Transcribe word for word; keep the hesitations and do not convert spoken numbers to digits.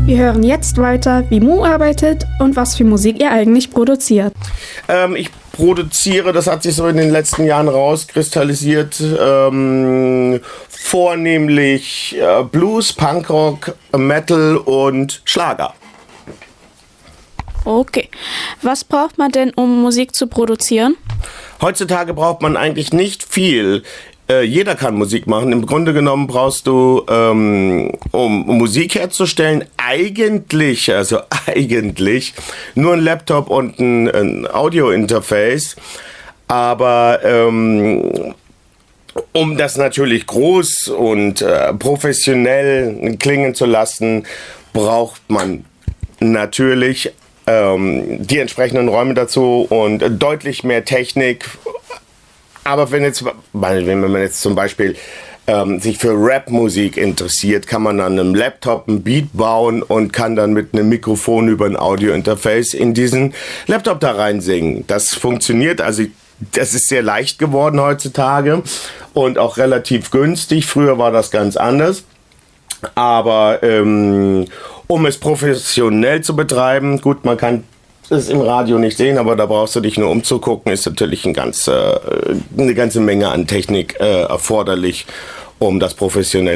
Wir hören jetzt weiter, wie Mu arbeitet und was für Musik er eigentlich produziert. Ähm, ich produziere, das hat sich so in den letzten Jahren rauskristallisiert, ähm, vornehmlich äh, Blues, Punkrock, Metal und Schlager. Okay. Was braucht man denn, um Musik zu produzieren? Heutzutage braucht man eigentlich nicht viel. Äh, jeder kann Musik machen. Im Grunde genommen brauchst du, ähm, um, um Musik herzustellen, eigentlich, also eigentlich, nur ein Laptop und ein, ein Audio-Interface. Aber ähm, um das natürlich groß und äh, professionell klingen zu lassen, braucht man natürlich ähm, die entsprechenden Räume dazu und deutlich mehr Technik. Aber wenn jetzt, wenn man jetzt zum Beispiel ähm, sich für Rap-Musik interessiert, kann man an einem Laptop ein Beat bauen und kann dann mit einem Mikrofon über ein Audio-Interface in diesen Laptop da rein singen. Das funktioniert, also das ist sehr leicht geworden heutzutage und auch relativ günstig. Früher war das ganz anders. Aber ähm, um es professionell zu betreiben, gut, man kann es im Radio nicht sehen, aber da brauchst du dich nur umzugucken, ist natürlich ein ganz, äh, eine ganze Menge an Technik äh, erforderlich, um das professionell